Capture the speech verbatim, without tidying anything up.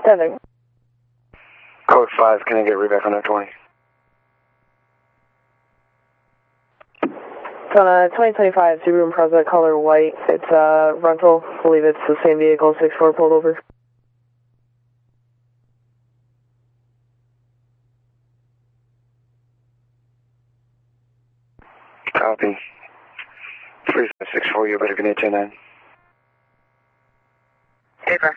Seven. Code five, can I get read back on that twenty? It's on a twenty twenty-five Subaru Impreza, color white. It's a uh, rental. I believe it's the same vehicle, six four pulled over. Copy. three five six four, you better get ten nine. Paper.